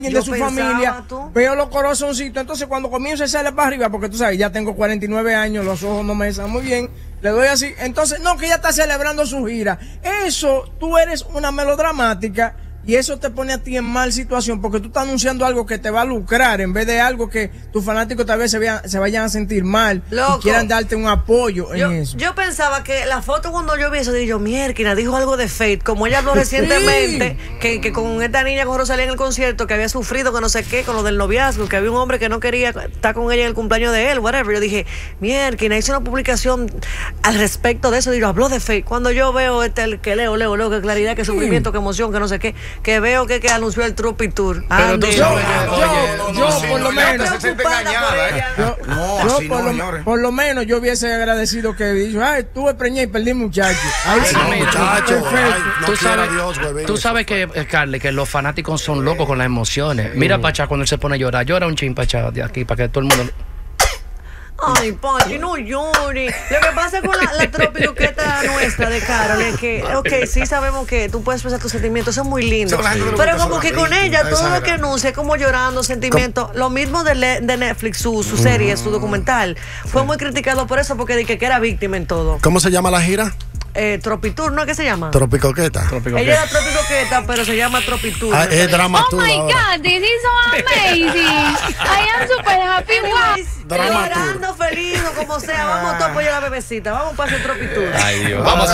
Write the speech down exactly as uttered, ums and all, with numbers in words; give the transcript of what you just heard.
de su familia, tú. Veo los corazoncitos, entonces cuando comienzo a sale para arriba, porque tú sabes, ya tengo cuarenta y nueve años, los ojos no me están muy bien, le doy así, entonces, no, que ella está celebrando su gira. Eso, tú eres una melodramática y eso te pone a ti en mal situación, porque tú estás anunciando algo que te va a lucrar, en vez de algo que tus fanáticos tal vez se, vean, se vayan a sentir mal. Loco. Y quieran darte un apoyo yo, en eso. Yo pensaba que la foto cuando yo vi eso, dije yo, mierda, dijo algo de Fate, como ella habló recientemente, sí. que, que con esta niña con Rosalía en el concierto, que había sufrido que no sé qué, con lo del noviazgo, que había un hombre que no quería estar con ella en el cumpleaños de él, whatever. Yo dije, mierda, hice una publicación al respecto de eso, digo, habló de Fate. Cuando yo veo este, el que leo, leo, leo, que claridad, que sufrimiento, sí. que emoción, que no sé qué, que veo que, que anunció el Tropi Tour. Pero tú sabes, yo, yo, yo, por lo menos, yo, por, lo, por lo menos yo hubiese agradecido que dijo, ay, tuve preñé y perdí muchacho. Ay, sí, no, muchacho. Tú sabes, Dios, tú sabes que, Carly, que los fanáticos son locos con las emociones. Mira mm. Pachá cuando él se pone a llorar, llora un chin Pachá de aquí para que todo el mundo. Ay, Pachi, no llores. Lo que pasa con la, la tropicoqueta nuestra de Carol es que, ok, sí sabemos que tú puedes expresar tus sentimientos, son muy lindos. Sí. Pero como que con ella, todo lo que anuncia es como llorando, sentimientos. Lo mismo de, le, de Netflix, su, su serie, su documental. Fue muy criticado por eso, porque dije que era víctima en todo. ¿Cómo se llama la gira? Eh, Tropitour, ¿no? ¿Qué se llama? Tropicoqueta. Ella era Tropicoqueta, pero se llama Tropitour. Ah, es dramaturgo. Oh my God, this is so amazing. I am super happy. Wow. Llorando, feliz o como sea. Vamos todos a apoyar a la bebecita. Vamos para hacer Tropitour. Ay, Dios. Vamos.